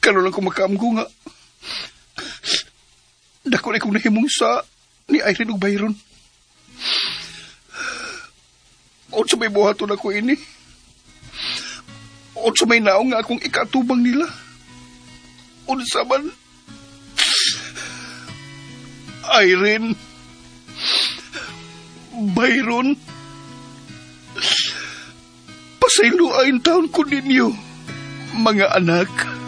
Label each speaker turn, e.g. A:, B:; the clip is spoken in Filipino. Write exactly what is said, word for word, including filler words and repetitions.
A: Karon lang ko makaamgo nga. Dako na kong nahimong sa ni Irene ug Byron. O sa may buhaton ako ini. O sa may naong nga akong ikatubang nila. O sa man. Irene. Byron. Pasayloain taon ko ninyo, mga anak.